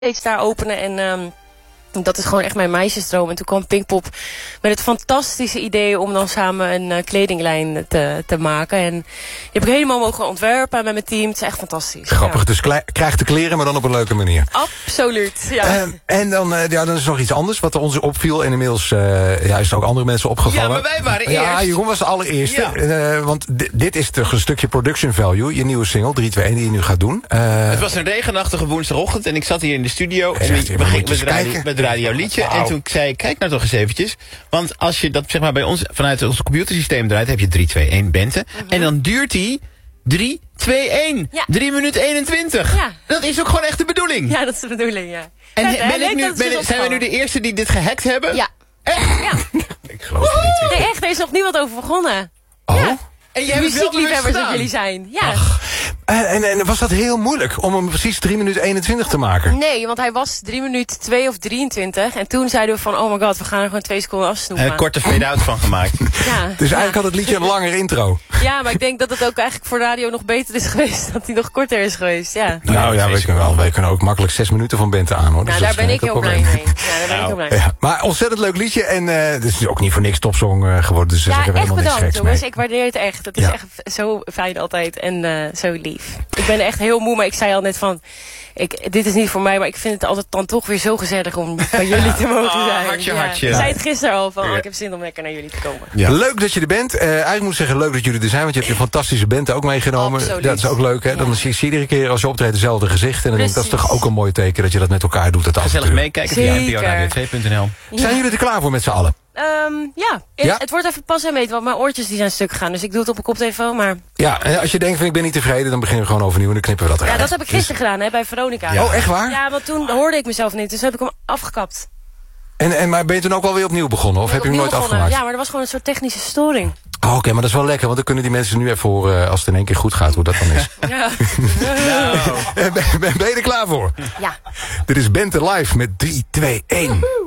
steeds daar openen en dat is gewoon echt mijn meisjesdroom. En toen kwam Pinkpop met het fantastische idee om dan samen een kledinglijn te maken. En die heb ik helemaal mogen ontwerpen met mijn team. Het is echt fantastisch. Grappig, ja. Dus krijgt de kleren, maar dan op een leuke manier. Absoluut, ja. En dan is er nog iets anders wat ons opviel. En inmiddels is er ook andere mensen opgevallen. Ja, maar wij waren eerst. Ja, Jeroen was de allereerste. Ja. Want dit is toch een stukje production value. Je nieuwe single, 321, die je nu gaat doen. Het was een regenachtige woensdagochtend en ik zat hier in de studio. En we gingen met Radio Liedje. Wow. En toen zei ik, kijk nou toch eens eventjes. Want als je dat zeg maar bij ons vanuit ons computersysteem draait, heb je 321 Bente. En dan duurt die 321. Ja. 3 minuten 21. Ja. Dat is ook gewoon echt de bedoeling. Ja, dat is de bedoeling, ja. En zijn we nu de eerste die dit gehackt hebben? Ja. Echt? Ja. Ik geloof het niet. Nee, echt, er is nog niemand over begonnen. Oh? Ja. En jij hebt muziekliefhebbers dat jullie zijn. Ja. En was dat heel moeilijk om hem precies 3 minuten 21 te maken? Nee, want hij was 3 minuten 2 of 23. En toen zeiden we van, oh my god, we gaan er gewoon 2 seconden afsnoepen. Een korte fade-out van gemaakt. Ja. Dus eigenlijk had het liedje een langere intro. Ja, maar ik denk dat het ook eigenlijk voor radio nog beter is geweest. Dat hij nog korter is geweest, ja. Nou ja, we kunnen ook makkelijk 6 minuten van Bente aan, hoor. Nou, dus daar ben ik heel blij mee. Ja, daar ben ik heel blij mee. Ja, maar ontzettend leuk liedje. En het is ook niet voor niks topsong geworden. Dus ja, ik heb echt helemaal niks bedankt, geks jongens. mee. Ik waardeer het echt. Het is echt zo fijn altijd en zo lief. Ik ben echt heel moe, maar ik zei al net van, dit is niet voor mij, maar ik vind het altijd dan toch weer zo gezellig om bij jullie te mogen zijn. Hartje. Ik zei het gisteren al, van ik heb zin om lekker naar jullie te komen. Ja. Leuk dat je er bent. Eigenlijk moet ik zeggen, leuk dat jullie er zijn, want je hebt je fantastische band ook meegenomen. Absoluut. Dat is ook leuk, hè? Ja. Dan zie je iedere keer als je optreedt dezelfde gezicht. En dan denk ik, dat is toch ook een mooi teken dat je dat met elkaar doet. Gezellig meekijken via nporadio2.nl. Zijn jullie er klaar voor met z'n allen? Ja. Het wordt even pas en weten, want mijn oortjes die zijn stuk gegaan. Dus ik doe het op een koptelefoon, maar... Ja, en als je denkt van ik ben niet tevreden, dan beginnen we gewoon overnieuw en dan knippen we dat eruit. Ja, dat heb ik gisteren gedaan, hè, bij Veronica. Ja. Oh, echt waar? Ja, want toen hoorde ik mezelf niet, dus heb ik hem afgekapt. Maar ben je toen ook wel weer opnieuw begonnen, of heb je hem nooit afgemaakt? Ja, maar er was gewoon een soort technische storing. Oh, oké, maar dat is wel lekker, want dan kunnen die mensen nu even horen als het in één keer goed gaat, hoe dat dan is. Ja. Ben je er klaar voor? Ja. Dit is Bente Live met 3, 2, 1.